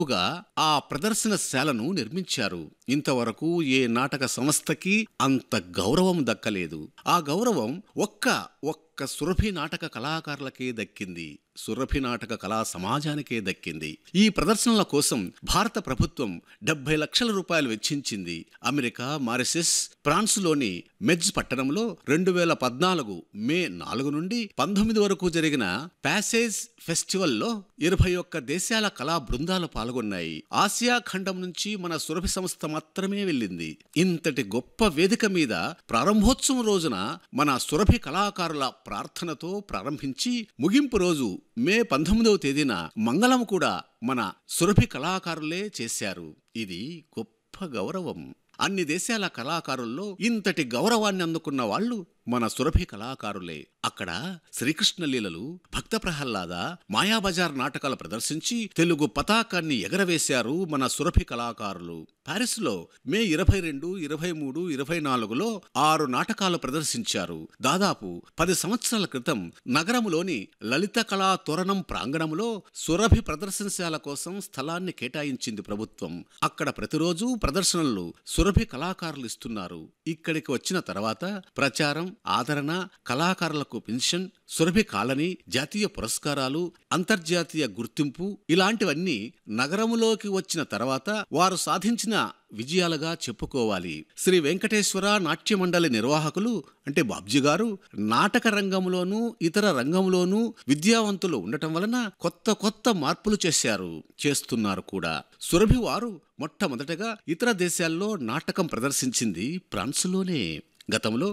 గా ఆ ప్రదర్శనశాలను నిర్మించారు. ఇంతవరకు ఏ నాటక సంస్థకి అంత గౌరవం దక్కలేదు. ఆ గౌరవం ఒక్క సురభి నాటక కళాకారులకే దక్కింది. సురభి నాటక కళా సమాజానికే దక్కింది. ఈ ప్రదర్శనల కోసం భారత ప్రభుత్వం 70 లక్షల రూపాయలు వెచ్చించింది. అమెరికా, మారిషస్, ఫ్రాన్స్లోని మెడ్జ్ పట్టణంలో 2014 మే 4 నుండి 19 వరకు జరిగిన ప్యాసేజ్ ఫెస్టివల్లో 21 దేశాల కళా బృందాలు పాల్గొన్నాయి. ఆసియా ఖండం నుంచి మన సురభి సంస్థ మాత్రమే వెళ్ళింది. ఇంతటి గొప్ప వేదిక మీద ప్రారంభోత్సవం రోజున మన సురభి కళాకారుల ప్రార్థనతో ప్రారంభించి ముగింపు రోజు మే 19వ తేదీన మంగళం కూడా మన సురభి కళాకారులే చేశారు. ఇది గొప్ప గౌరవం. అన్ని దేశాల కళాకారుల్లో ఇంతటి గౌరవాన్ని అందుకున్న వాళ్ళు మన సురభి కళాకారులే. అక్కడ శ్రీకృష్ణ లీలలు, భక్త ప్రహ్లాద, మాయాబజార్ నాటకాలు ప్రదర్శించి తెలుగు పతాకాన్ని ఎగరవేశారు మన సురభి కళాకారులు. పారిస్లో మే 22, 23, 24లో 6 నాటకాలు ప్రదర్శించారు. దాదాపు 10 సంవత్సరాల క్రితం నగరంలోని లలిత కళా తోరణం ప్రాంగణంలో సురభి ప్రదర్శనశాల కోసం స్థలాన్ని కేటాయించింది ప్రభుత్వం. అక్కడ ప్రతిరోజు ప్రదర్శనలు సురభి కళాకారులు ఇస్తున్నారు. ఇక్కడికి వచ్చిన తర్వాత ప్రచారం, ఆదరణ, కళాకారులకు పెన్షన్, సురభి కాలనీ, జాతీయ పురస్కారాలు, అంతర్జాతీయ గుర్తింపు ఇలాంటివన్నీ నగరములోకి వచ్చిన తర్వాత వారు సాధించిన విజయాలుగా చెప్పుకోవాలి. శ్రీ వెంకటేశ్వర నాట్య మండలి నిర్వాహకులు అంటే బాబ్జీ గారు నాటక రంగంలోనూ ఇతర రంగంలోనూ విద్యావంతులు ఉండటం వలన కొత్త మార్పులు చేస్తున్నారు కూడా. సురభి వారు మొట్టమొదటగా ఇతర దేశాల్లో నాటకం ప్రదర్శించింది ఫ్రాన్స్లోనే. గతంలో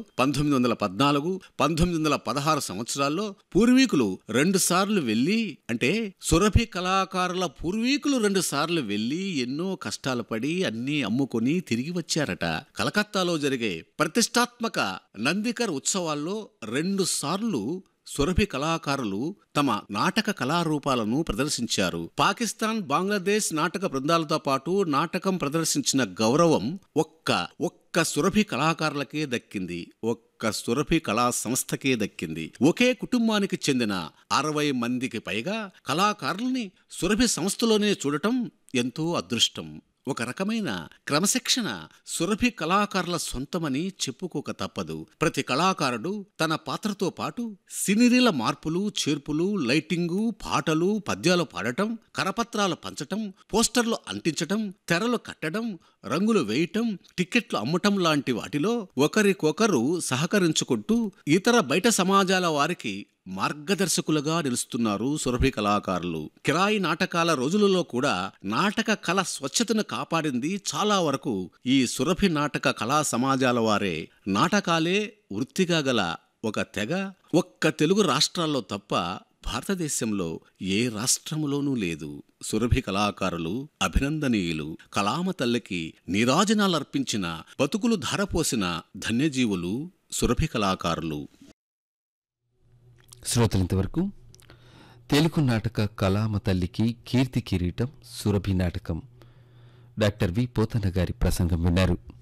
1914, 1916 సంవత్సరాల్లో పూర్వీకులు 2 సార్లు వెళ్లి అంటే సురభి కళాకారుల పూర్వీకులు 2 సార్లు వెళ్లి ఎన్నో కష్టాలు పడి అన్నీ అమ్ముకొని తిరిగి వచ్చారట. కలకత్తాలో జరిగే ప్రతిష్టాత్మక నందికర్ ఉత్సవాల్లో 2 సార్లు సురభి కళాకారులు తమ నాటక కళారూపాలను ప్రదర్శించారు. పాకిస్తాన్, బంగ్లాదేశ్ నాటక బృందాలతో పాటు నాటకం ప్రదర్శించిన గౌరవం ఒక్క సురభి కళాకారులకే దక్కింది. ఒక్క సురభి కళా సంస్థకే దక్కింది. ఒకే కుటుంబానికి చెందిన 60 మందికి పైగా కళాకారుల్ని సురభి సంస్థలోనే చూడటం ఎంతో అదృష్టం. ఒక రకమైన క్రమశిక్షణ సురభి కళాకారుల సొంతమని చెప్పుకోక తప్పదు. ప్రతి కళాకారుడు తన పాత్రతో పాటు సినిరీల మార్పులు, చేర్పులు, లైటింగు, పాటలు, పద్యాలు పాడటం, కరపత్రాలు పంచటం, పోస్టర్లు అంటించటం, తెరలు కట్టడం, రంగులు వేయటం, టిక్కెట్లు అమ్మటం లాంటి వాటిలో ఒకరికొకరు సహకరించుకుంటూ ఇతర బయట సమాజాల వారికి మార్గదర్శకులుగా నిలుస్తున్నారు సురభి కళాకారులు. కిరాయి నాటకాల రోజులలో కూడా నాటక కళ స్వచ్ఛతను కాపాడింది చాలా వరకు ఈ సురభి నాటక కళా సమాజాల వారే. నాటకాలే వృత్తిగా గల ఒక తెగ ఒక్క తెలుగు రాష్ట్రాల్లో తప్ప భారతదేశంలో ఏ రాష్ట్రములోనూ లేదు. సురభి కళాకారులు అభినందనీయులు. కళామ తల్లికి నీరాజనాలర్పించిన, బతుకులు ధారపోసిన ధన్యజీవులు సురభి కళాకారులు. శ్రోతలింతవరకు తెలుగు నాటక కళామ తల్లికి కీర్తి కిరీటం సురభి నాటకం డాక్టర్ వి పోతన్న గారి ప్రసంగం విన్నారు.